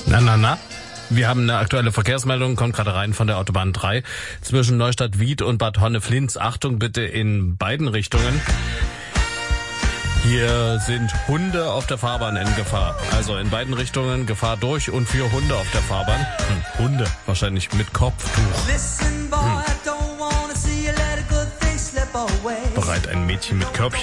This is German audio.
Na. Wir haben eine aktuelle Verkehrsmeldung, kommt gerade rein von der Autobahn 3 zwischen Neustadt-Wied und Bad Honneflins. Achtung bitte in beiden Richtungen. Hier sind Hunde auf der Fahrbahn in Gefahr. Also in beiden Richtungen Gefahr durch und für Hunde auf der Fahrbahn. Hunde, wahrscheinlich mit Kopftuch. Bereit, ein Mädchen mit Körbchen.